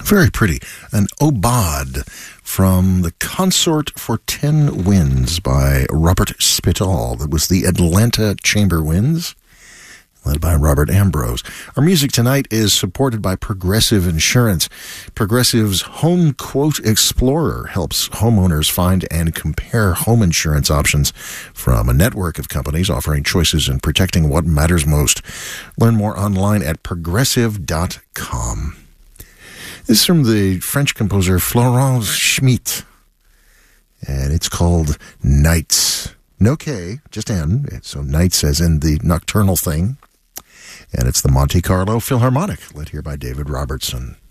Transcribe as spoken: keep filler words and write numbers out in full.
Very pretty. An Aubade from the Consort for Ten Winds by Robert Spittal. That was the Atlanta Chamber Winds, led by Robert Ambrose. Our music tonight is supported by Progressive Insurance. Progressive's Home Quote Explorer helps homeowners find and compare home insurance options from a network of companies offering choices and protecting what matters most. Learn more online at progressive dot com. This is from the French composer Florent Schmitt, and it's called Nights. No K, just N, so Nights as in the nocturnal thing. And it's the Monte Carlo Philharmonic, led here by David Robertson.